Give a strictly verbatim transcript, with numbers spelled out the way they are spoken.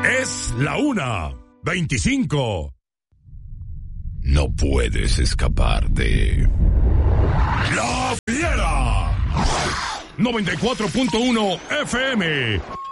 Es la una veinticinco. No puedes escapar de La Fiera. noventa y cuatro punto uno F M.